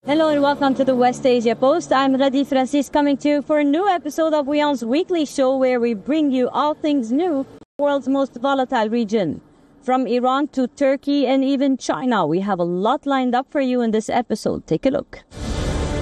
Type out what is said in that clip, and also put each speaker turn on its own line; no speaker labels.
Hello and welcome to the West Asia Post. I'm Radi Francis coming to you for a new episode of WION's weekly show where we bring you all things new, the world's most volatile region. From Iran to Turkey and even China, we have a lot lined up for you in this episode. Take a look.